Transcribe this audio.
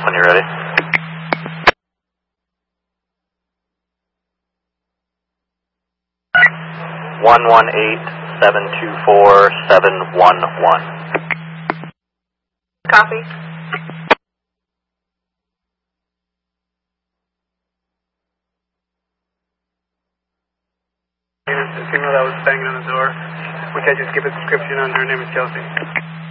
when you're ready. One 118-724-711. Copy. The female that was banging on the door. We can't just give a description on her name is Chelsea.